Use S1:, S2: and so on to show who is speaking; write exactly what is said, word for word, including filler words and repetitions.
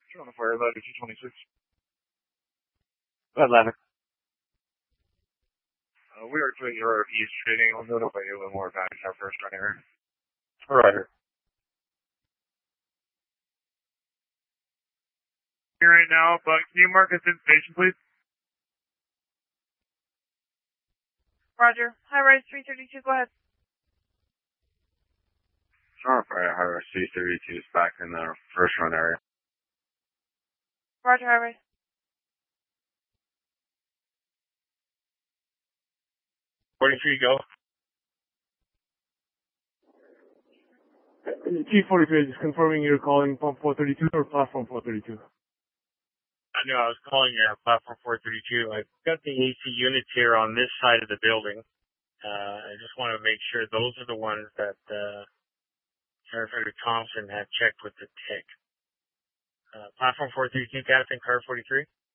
S1: You're on the fire ladder two twenty-six. Red ladder. Uh, we are doing your R P S training. I'll notify you when more back our first run here. Rider. Here right now, but can you mark us in station, please?
S2: Roger. High rise three thirty-two, go ahead.
S1: Sure, fire high rise three thirty-two is back in the first run area.
S2: Roger, high rise.
S1: forty-three, go.
S3: T forty-three, just confirming you're calling pump four thirty-two or platform four thirty-two?
S4: I know, I was calling uh, platform four thirty-two. I've got the A C units here on this side of the building. Uh, I just want to make sure those are the ones that uh, Firefighter Thompson had checked with the T I C. Uh, platform four thirty-two, Captain, car forty-three.